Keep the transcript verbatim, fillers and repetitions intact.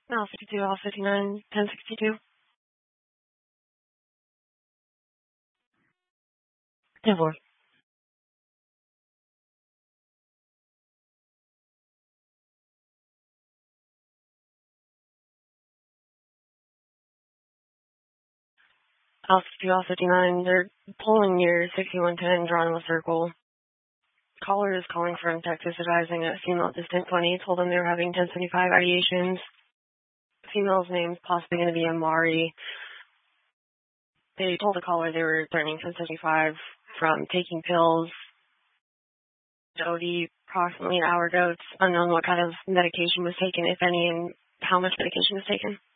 L fifty-two, L fifty-nine, ten sixty-two. ten four. L fifty-two, L fifty-nine, they're pulling near sixty-one ten, drawing a circle. Caller is calling from Texas advising a female at ten twenty, told them they were having ten seventy-five ideations. Female's name's possibly going to be Amari. They told the caller they were threatening ten seventy-five from taking pills. O D approximately an hour ago. It's unknown what kind of medication was taken, if any, and how much medication was taken.